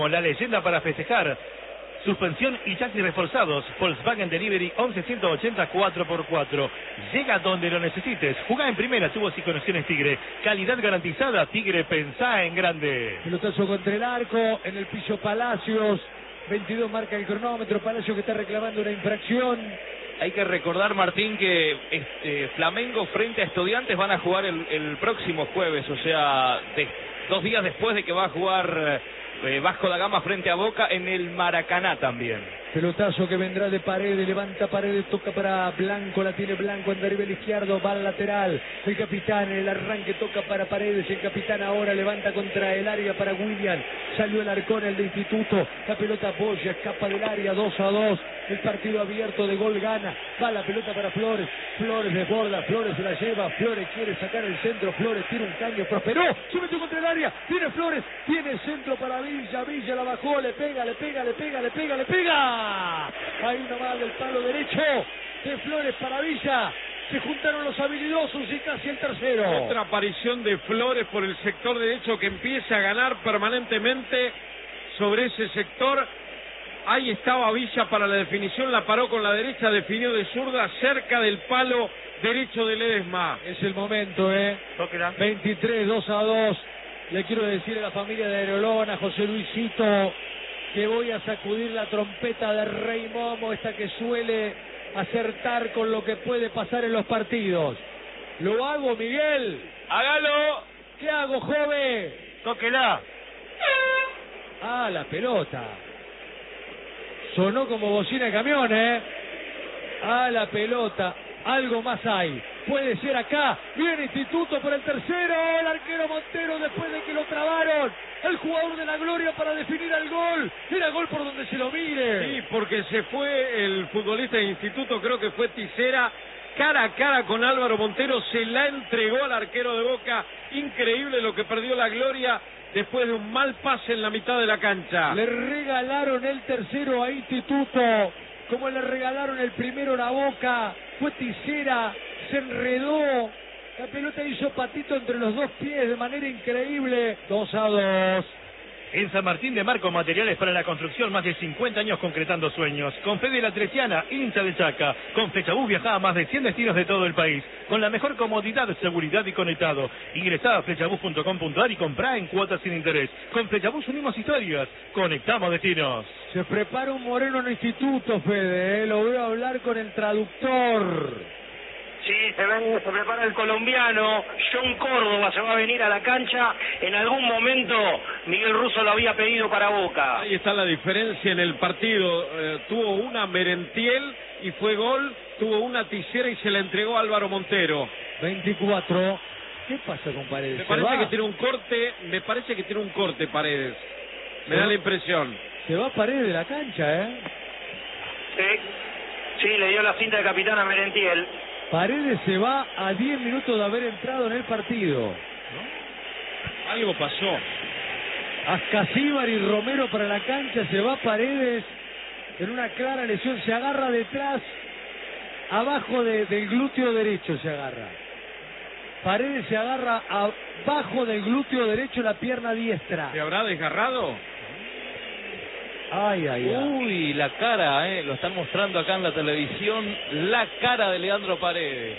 La leyenda para festejar. Suspensión y chasis reforzados. Volkswagen Delivery 1180 4x4. Llega donde lo necesites. Jugá en primera, tubos y conexiones Tigre. Calidad garantizada. Tigre, pensá en grande. Pelotazo contra el arco. En el piso Palacios. 22 marca el cronómetro. Palacios que está reclamando una infracción. Hay que recordar, Martín, que Flamengo frente a Estudiantes van a jugar el próximo jueves. O sea, 2 días después de que va a jugar Vasco da Gama frente a Boca en el Maracaná también. Pelotazo que vendrá de Paredes, levanta Paredes, toca para Blanco, la tiene Blanco en derriba izquierdo, va al lateral. El capitán en el arranque toca para Paredes, el capitán ahora levanta contra el área para William. Salió el Arcón, el de Instituto, la pelota apoya, escapa del área, 2-2. El partido abierto de gol gana, va la pelota para Flores, Flores desborda, Flores se la lleva, Flores quiere sacar el centro, Flores tira un caño, prosperó, se metió contra el área, viene Flores, tiene centro para Villa, Villa la bajó, le pega, le pega, le pega, le pega, le pega. Ahí nomás del palo derecho de Flores para Villa. Se juntaron los habilidosos y casi el tercero. Otra aparición de Flores por el sector derecho que empieza a ganar permanentemente sobre ese sector. Ahí estaba Villa para la definición, la paró con la derecha, definió de zurda cerca del palo derecho de Ledesma. Es el momento, 23, 2-2. Le quiero decir a la familia de Aerolón, a José Luisito, que voy a sacudir la trompeta de Rey Momo, esta que suele acertar con lo que puede pasar en los partidos. ¿Lo hago, Miguel? ¡Hágalo! ¿Qué hago, joven? Tóquela. Ah, la pelota. Sonó como bocina de camión, Ah, la pelota. Algo más hay. Puede ser acá. Viene Instituto por el tercero. El arquero Montero después de que lo trabaron. El jugador de la gloria para definir al gol. Era gol por donde se lo mire. Sí, porque se fue el futbolista de Instituto, creo que fue Tisera, cara a cara con Álvaro Montero, se la entregó al arquero de Boca. Increíble lo que perdió la gloria después de un mal pase en la mitad de la cancha. Le regalaron el tercero a Instituto, como le regalaron el primero a Boca. Fue Tisera, se enredó. La pelota hizo patito entre los dos pies de manera increíble. 2-2. En San Martín de Marco, materiales para la construcción, más de 50 años concretando sueños. Con Fede La Tresiana, hincha de Chaca. Con Flechabús viajá a más de 100 destinos de todo el país. Con la mejor comodidad, seguridad y conectado. Ingresá a flechabús.com.ar y comprá en cuotas sin interés. Con Flechabús unimos historias. Conectamos destinos. Se prepara un Moreno en Instituto, Fede. Lo veo hablar con el traductor. Sí, se prepara el colombiano, John Córdoba se va a venir a la cancha. En algún momento Miguel Russo lo había pedido para Boca. Ahí está la diferencia en el partido. Tuvo una Merentiel y fue gol. Tuvo una Tisera y se la entregó a Álvaro Montero. 24. ¿Qué pasa con Paredes? Me parece que tiene un corte, Paredes. Me da la impresión. Se va Paredes de la cancha, Sí, le dio la cinta de capitán a Merentiel. Paredes se va a 10 minutos de haber entrado en el partido. ¿No? Algo pasó. Ascasíbar y Romero para la cancha, se va Paredes en una clara lesión, se agarra detrás, abajo del glúteo derecho se agarra. Paredes se agarra abajo del glúteo derecho, la pierna diestra. ¿Se habrá desgarrado? Ay. Uy, la cara, lo están mostrando acá en la televisión, la cara de Leandro Paredes.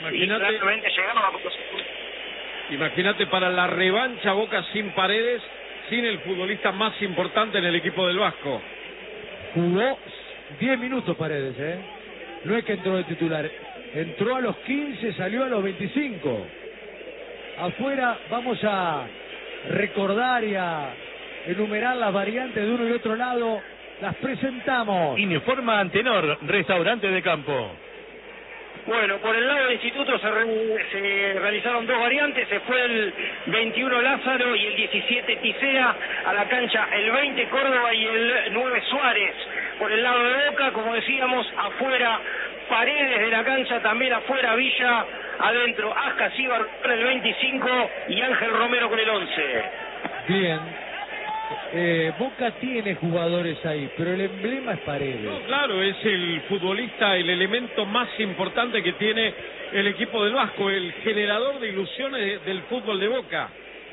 Imagínate para la revancha Boca sin Paredes, sin el futbolista más importante en el equipo del Vasco. Jugó 10 minutos Paredes, No es que entró de titular, entró a los 15, salió a los 25. Afuera vamos a recordar y a enumerar las variantes de uno y otro lado, las presentamos. Uniforma Antenor, restaurante de campo. Bueno, por el lado del Instituto se realizaron 2 variantes, se fue el 21 Lázaro y el 17 Tisera a la cancha, el 20 Córdoba y el 9 Suárez. Por el lado de Boca, como decíamos, afuera Paredes de la cancha, también afuera Villa, adentro Ascasíbar con el 25 y Ángel Romero con el 11. Bien. Boca tiene jugadores ahí, pero el emblema es Paredes. No, claro, es el futbolista, el elemento más importante que tiene el equipo del Vasco, el generador de ilusiones del fútbol de Boca.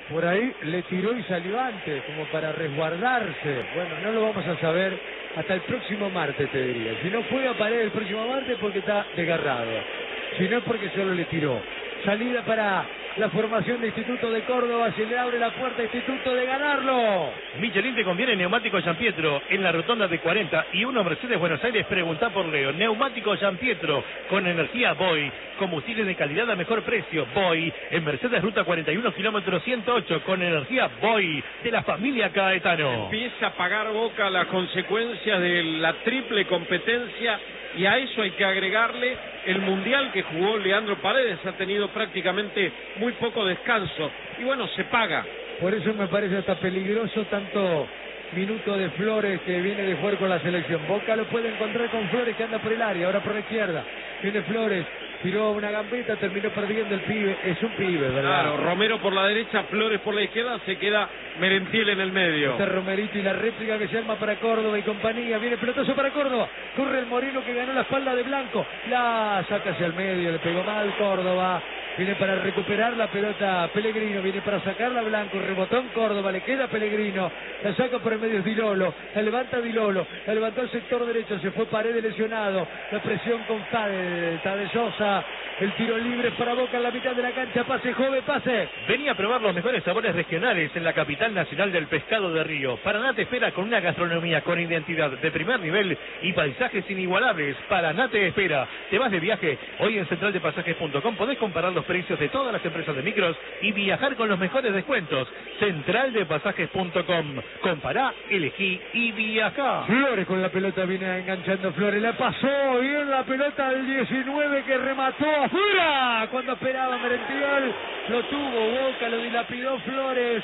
Por ahí le tiró y salió antes, como para resguardarse. Bueno, no lo vamos a saber hasta el próximo martes, te diría. Si no juega Paredes el próximo martes, porque está desgarrado. Si no es porque solo le tiró. Salida para la formación de Instituto de Córdoba. Se le abre la puerta a Instituto de ganarlo. Michelin te conviene neumático Giampietro en la rotonda de 40 y 1 Mercedes Buenos Aires. Preguntá por Leo. Neumático Giampietro con energía Boy. Combustible de calidad a mejor precio. Boy en Mercedes Ruta 41 kilómetro 108 con energía Boy de la familia Caetano. Empieza a pagar Boca las consecuencias de la triple competencia y a eso hay que agregarle el mundial que jugó Leandro Paredes. Ha tenido prácticamente muy poco descanso y bueno, se paga. Por eso me parece hasta peligroso tanto minuto de Flores que viene de jugar con la selección. Boca lo puede encontrar con Flores que anda por el área, ahora por la izquierda. Viene Flores, tiró una gambeta, terminó perdiendo el pibe. Es un pibe, ¿verdad? Claro, Romero por la derecha, Flores por la izquierda, se queda Merentiel en el medio. Está Romerito y la réplica que se arma para Córdoba y compañía. Viene pelotazo para Córdoba. Corre el Moreno que ganó la espalda de Blanco. La saca hacia el medio, le pegó mal Córdoba. Viene para recuperar la pelota Pellegrino, viene para sacarla Blanco, rebotó en Córdoba, le queda Pellegrino, la saca por el medio Dilolo, la levanta Dilolo, la levantó al sector derecho, se fue Paredes lesionado, la presión con Tade Sosa, el tiro libre para Boca en la mitad de la cancha, pase joven, pase. Vení a probar los mejores sabores regionales en la capital nacional del pescado de río. Paraná te espera con una gastronomía con identidad de primer nivel y paisajes inigualables. Paraná te espera. Te vas de viaje, hoy en centraldepasajes.com podés comparar los precios de todas las empresas de micros y viajar con los mejores descuentos. Centraldepasajes.com. Compará, elegí y viajá. Flores con la pelota viene enganchando Flores, la pasó bien la pelota del 19 que remató afuera cuando esperaba Merentiel, lo tuvo Boca, lo dilapidó Flores,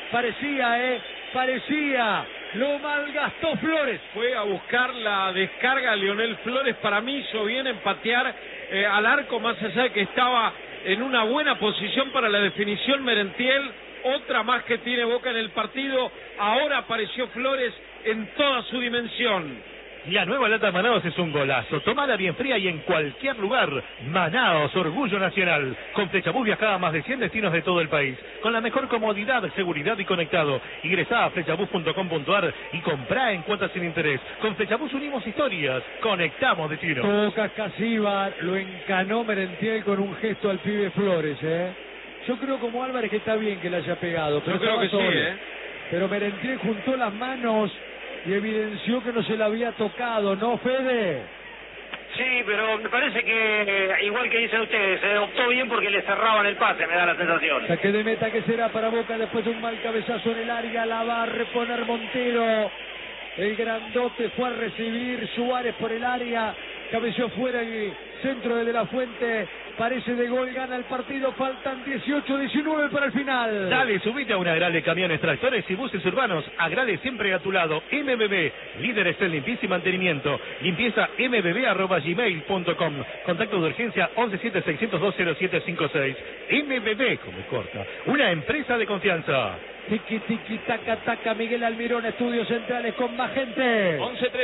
parecía, lo malgastó Flores. Fue a buscar la descarga Lionel Flores, para mí hizo bien en patear al arco, más allá de que estaba en una buena posición para la definición Merentiel, otra más que tiene Boca en el partido. Ahora apareció Flores en toda su dimensión. La nueva lata Manaos es un golazo. Tomala bien fría y en cualquier lugar. Manaos, orgullo nacional. Con Flechabús viajá a más de 100 destinos de todo el país. Con la mejor comodidad, seguridad y conectado. Ingresá a flechabús.com.ar y comprá en cuotas sin interés. Con Flechabús unimos historias. Conectamos destinos. Toca Casíbar, lo encanó Merentiel con un gesto al pibe Flores, Yo creo como Álvarez que está bien que le haya pegado. Pero yo creo que solo. sí, Pero Merentiel juntó las manos y evidenció que no se la había tocado, ¿no, Fede? Sí, pero me parece que, igual que dicen ustedes, se optó bien porque le cerraban el pase, me da la sensación. Saque de meta que será para Boca después de un mal cabezazo en el área, la va a reponer Montero. El grandote fue a recibir Suárez por el área, cabeció fuera y centro de la Fuente. Parece de gol, gana el partido, faltan 18-19 para el final. Dale, subite a una Agrale Camiones, Tractores y Buses Urbanos. Agrale siempre a tu lado. MBB, líderes en limpieza y mantenimiento. Limpieza mbb@gmail.com. Contacto de urgencia 1176020756. MBB, como corta, una empresa de confianza. Tiki, tiki, taca, taca, Miguel Almirón, Estudios Centrales con más gente.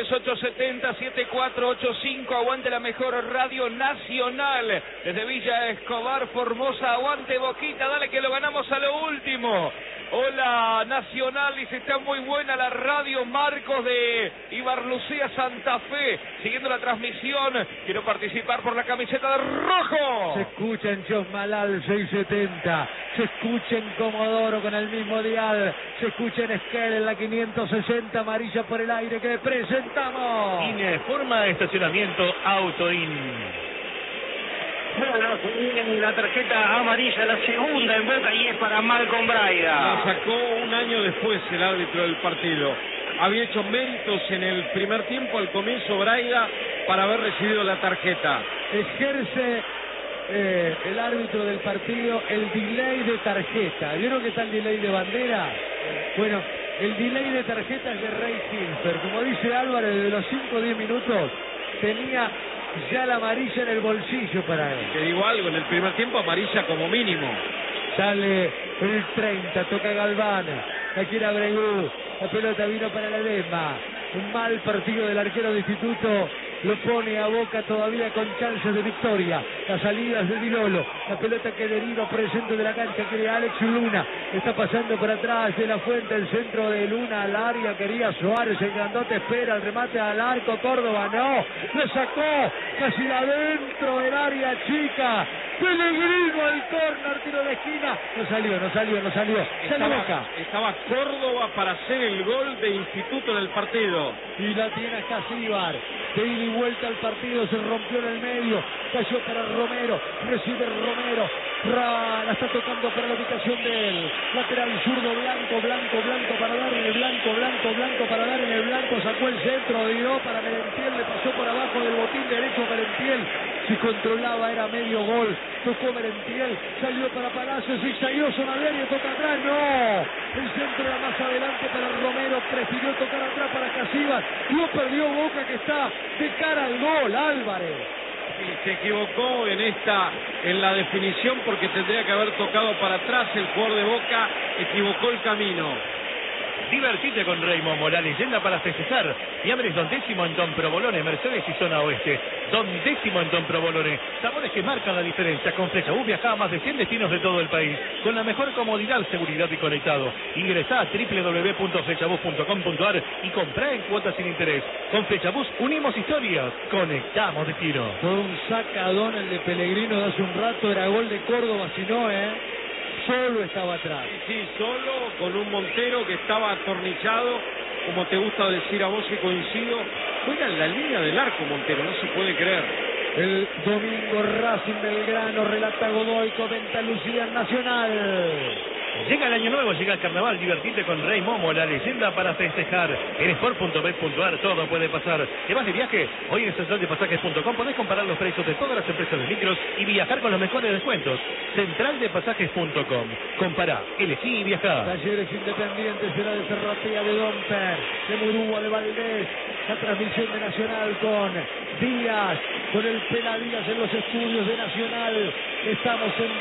113870-7485, aguante la mejor radio nacional. Desde Villa Escobar, Formosa, aguante Boquita, dale que lo ganamos a lo último. Hola Nacional, dice, está muy buena la radio. Marcos de Ibarlucía, Santa Fe, siguiendo la transmisión. Quiero participar por la camiseta de rojo. Se escucha en Chosmalal 670, se escucha en Comodoro con el mismo dial, se escucha en Esquel en la 560, amarilla por el aire que presentamos. INE, forma de estacionamiento Autoin. Bueno, en la tarjeta amarilla, la segunda en Boca, y es para Malcolm Braida. Lo sacó un año después el árbitro del partido. Había hecho méritos en el primer tiempo, al comienzo Braida, para haber recibido la tarjeta. Ejerce el árbitro del partido el delay de tarjeta. ¿Vieron que está el delay de bandera? Bueno, el delay de tarjeta es de Ray Hilfer. Como dice Álvarez, desde los 5 o 10 minutos tenía ya la amarilla en el bolsillo para él. Te digo algo, en el primer tiempo amarilla como mínimo. Sale el 30, toca Galván, la quiere Abreu, la pelota vino para la Ledesma. Un mal partido del arquero de Instituto lo pone a Boca todavía con chances de victoria. Las salidas de Di Lolo, la pelota que deriva por el centro de la cancha, quiere Alex Luna, está pasando por atrás de la Fuente, el centro de Luna al área, quería Suárez, el grandote espera el remate al arco, Córdoba no, lo sacó casi adentro del área chica, Pellegrino al córner, tiro de esquina, no salió, salió Boca. Estaba Córdoba para hacer el gol de Instituto en el partido. Y la tiene Casíbar, de ida y vuelta al partido, se rompió en el medio, cayó para Romero, recibe Romero, la está tocando para la ubicación de él, lateral zurdo, blanco para dar en el blanco para dar en el blanco, sacó el centro, dio para Merentiel, le pasó por abajo del botín derecho Merentiel, si controlaba era medio gol, tocó Merentiel, salió para Palacios, zigzagueó Sonaverio, toca atrás, no, el centro era más adelante para Romero, prefirió tocar atrás para Casíbar, lo perdió Boca que está de cara al gol, Álvarez. Y se equivocó en la definición porque tendría que haber tocado para atrás el jugador de Boca, equivocó el camino. Divertite con Raymond Morales, leyenda para festejar. Fiambres Don Décimo en Don Provolone, Mercedes y Zona Oeste. Don Décimo en Don Provolone. Sabores que marcan la diferencia. Con Flechabús viaja a más de 100 destinos de todo el país. Con la mejor comodidad, seguridad y conectado. Ingresá a www.flechabús.com.ar y comprá en cuotas sin interés. Con Flechabús unimos historias. Conectamos destino. Fue un sacadón el de Pellegrino de hace un rato, era gol de Córdoba, si no, solo estaba atrás. Sí, solo con un Montero que estaba atornillado, como te gusta decir a vos y coincido, juega en la línea del arco Montero, no se puede creer. El domingo Racing Belgrano, relata Godoy, comenta Lucía Nacional. Llega el año nuevo, llega el carnaval, divertite con Rey Momo, la leyenda para festejar. En sport.bet.ar todo puede pasar. ¿Te vas de viaje? Hoy en centraldepasajes.com podés comparar los precios de todas las empresas de micros y viajar con los mejores descuentos. Centraldepasajes.com. Compará, elegí y viajá. Talleres Independientes, será de Serratía, de Domper, de Murúa, de Valdés. La transmisión de Nacional con Díaz, con el Peladías en los estudios de Nacional. Estamos en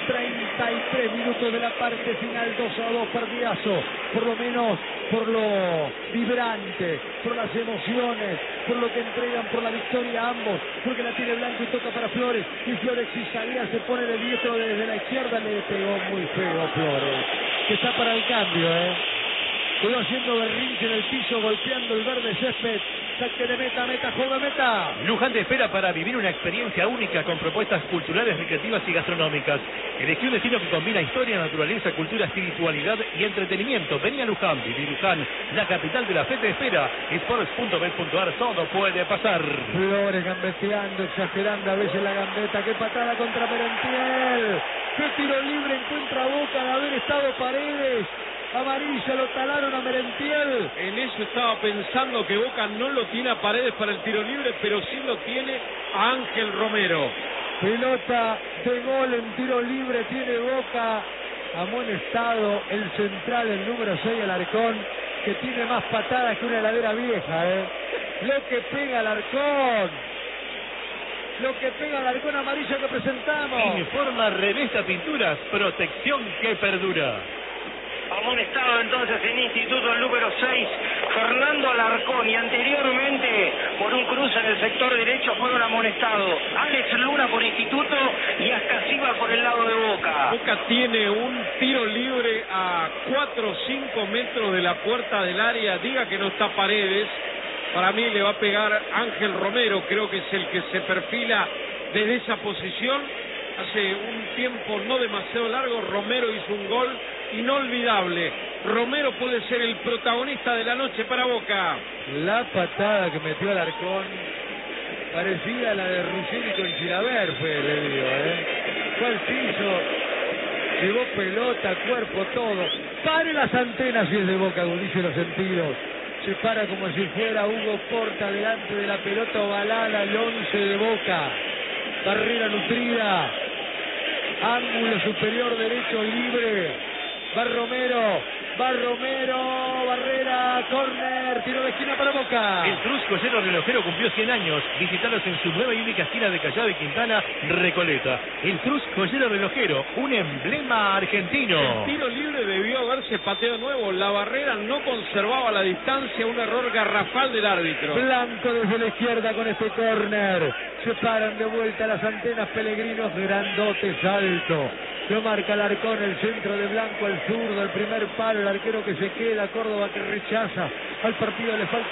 33 minutos de la parte final, 2-2, partidazo, por lo menos por lo vibrante, por las emociones, por lo que entregan, por la victoria ambos, porque la tiene Blanco y toca para Flores, y Flores si salía se pone de diestro desde la izquierda, le pegó muy feo Flores, que está para el cambio, quedó haciendo berrinche en el piso, golpeando el verde césped. Saque de meta, juego de meta. Luján te espera para vivir una experiencia única con propuestas culturales, recreativas y gastronómicas. Elegí un destino que combina historia, naturaleza, cultura, espiritualidad y entretenimiento. Vení a Luján, viví Luján, la capital de la fe te espera. Sports.bet.ar, todo puede pasar. Flores gambeteando, exagerando a veces la gambeta. Qué patada contra Merentiel. Qué tiro libre encuentra Boca de haber estado Paredes. Amarilla, lo talaron a Merentiel. En eso estaba pensando, que Boca no lo tiene a Paredes para el tiro libre, pero sí lo tiene a Ángel Romero. Pelota de gol en tiro libre tiene Boca. Amonestado el central, el número 6, Alarcón, que tiene más patadas que una heladera vieja, Lo que pega Alarcón. Lo que pega Alarcón, amarilla que presentamos. Informa Revista Pinturas, protección que perdura. Amonestado entonces en Instituto el número 6, Fernando Alarcón, y anteriormente por un cruce en el sector derecho fueron amonestados Alex Luna por Instituto y Ascasiba por el lado de Boca. Boca tiene un tiro libre a 4 o 5 metros de la puerta del área, diga que no está Paredes, para mí le va a pegar Ángel Romero, creo que es el que se perfila desde esa posición. Hace un tiempo no demasiado largo Romero hizo un gol inolvidable. Romero puede ser el protagonista de la noche para Boca. La patada que metió Alarcón parecida a la de Ruggeri con Chilaver, le digo, fue al piso, llevó pelota, cuerpo, todo. Pare las antenas si es de Boca, dice los sentidos. Se para como si fuera Hugo Porta delante de la pelota ovalada, el 11 de Boca. Barrera nutrida, ángulo superior derecho libre, Va Romero, Barrera, córner, tiro de esquina para Boca. El Cruz Joyero Relojero cumplió 100 años. Visitalos en su nueva y única esquina de Callao de Quintana, Recoleta. El Cruz Joyero Relojero, un emblema argentino. El tiro libre debió haberse pateado nuevo. La Barrera no conservaba la distancia, un error garrafal del árbitro. Blanco desde la izquierda con este córner. Se paran de vuelta las antenas, Pellegrinos, grandotes, alto. Lo marca Alarcón, el centro de Blanco, el zurdo, el primer palo, el arquero que se queda, Córdoba que rechaza. Al partido le falta